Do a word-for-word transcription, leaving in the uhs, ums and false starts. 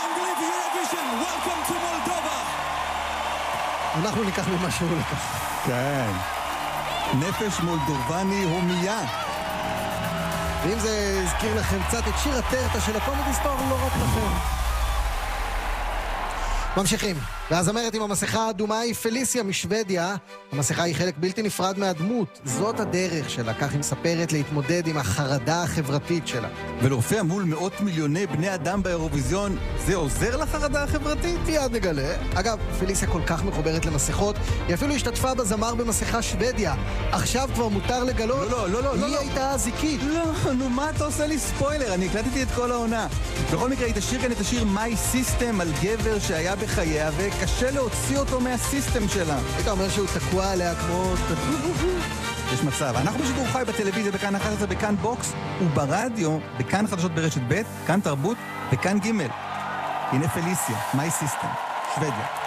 Hungary for Eurovision. Welcome to Moldova. אנחנו ניקח ממה שהוא לקח. כן. נפש מולדובני הומיה. ואם זה הזכיר לכם קצת את שיר הטרטה של הקומדי סטור, לא רק לכם. ממשיכים. והזמרת עם המסכה האדומה היא פליסיה משוודיה. המסכה היא חלק בלתי נפרד מהדמות. זאת הדרך שלה, כך היא מספרת, להתמודד עם החרדה החברתית שלה. ולהופיע מול מאות מיליוני בני אדם באירוויזיון, זה עוזר לחרדה החברתית? מיד נגלה. אגב, פליסיה כל כך מחוברת למסכות, היא אפילו השתתפה בזמר במסכה שוודיה. עכשיו כבר מותר לגלות. לא, לא, לא, לא. היא לא, הייתה הזיקית. לא, נו מה אתה עושה לי ספוילר? אני הקלטתי את כל העונה. בכל מקרה, היא תשאיר כאן את השיר My System על גבר שהיה בחייה, וקשה להוציא אותו מהסיסטם שלה. היית אומר שהוא תקוע עליה כמו... יש מצב. אנחנו בשידור חי בטלוויזיה, בכאן אחת עשרה, בכאן בוקס, וברדיו, בכאן חדשות ברשת ב', כאן תרבות, וכאן ג'. הנה פליסיה, My System, שוודיה.